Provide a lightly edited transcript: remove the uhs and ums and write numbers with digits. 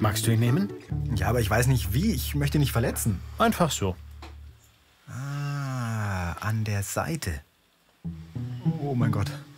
Magst du ihn nehmen? Ja, aber ich weiß nicht wie. Ich möchte ihn nicht verletzen. Einfach so. Ah, an der Seite. Oh mein Gott.